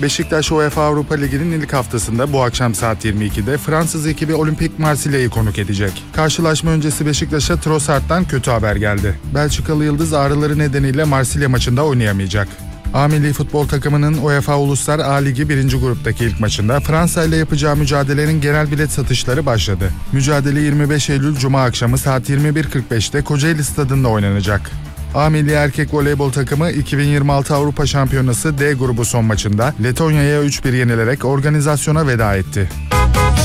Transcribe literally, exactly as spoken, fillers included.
Beşiktaş UEFA Avrupa Ligi'nin ilk haftasında bu akşam saat yirmi ikide Fransız ekibi Olympique Marsilya'yı konuk edecek. Karşılaşma öncesi Beşiktaş'a Trossard'dan kötü haber geldi. Belçikalı yıldız ağrıları nedeniyle Marsilya maçında oynayamayacak. A milli futbol takımının UEFA Uluslar A Ligi birinci gruptaki ilk maçında Fransa ile yapacağı mücadelenin genel bilet satışları başladı. Mücadele yirmi beş Eylül Cuma akşamı saat yirmi bir kırk beşte Kocaeli Stadı'nda oynanacak. A milli erkek voleybol takımı iki bin yirmi altı Avrupa Şampiyonası D grubu son maçında Letonya'ya üç bir yenilerek organizasyona veda etti.